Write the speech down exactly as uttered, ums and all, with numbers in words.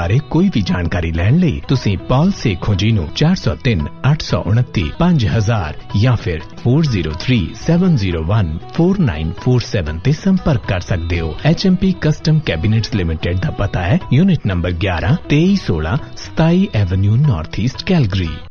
ਬਾਰੇ ਕੋਈ ਵੀ ਜਾਣਕਾਰੀ ਲੈਣ ਲਈ ਤੁਸੀਂ ਪੌਲ ਸੇਖੋਂ ਜੀ ਨੂੰ ਚਾਰ ਸੌ ਤਿੰਨ ਅੱਠ ਸੌ ਉਨੱਤੀ ਪੰਜ ਹਜ਼ਾਰ ਜਾਂ ਫਿਰ ਚਾਰ ਜ਼ੀਰੋ ਤਿੰਨ ਸੱਤ ਜ਼ੀਰੋ ਇੱਕ ਚਾਰ ਨੌ ਚਾਰ ਸੱਤ ਤੇ ਸੰਪਰਕ ਕਰ ਸਕਦੇ ਹੋ। H M P custom ਕੈਬਿਨੇਟਸ limited ਦਾ ਪਤਾ ਹੈ ਯੂਨਿਟ ਨੰਬਰ ਗਿਆਰਾਂ ਤੇਈ ਸੋਲਾਂ ਸਤਾਈ ਐਵੇਨਿਊ ਨਾਰਥ ਈਸਟ ਕੈਲਗਰੀ।